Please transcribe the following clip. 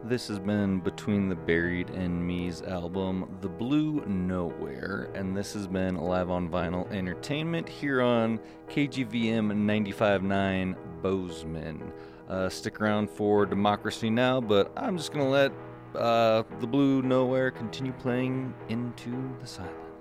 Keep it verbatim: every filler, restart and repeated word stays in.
This has been Between the Buried and Me's album, The Blue Nowhere, and this has been Live on Vinyl Entertainment here on K G V M ninety-five point nine Bozeman. Uh, stick around for Democracy Now!, but I'm just going to let uh, The Blue Nowhere continue playing into the silence.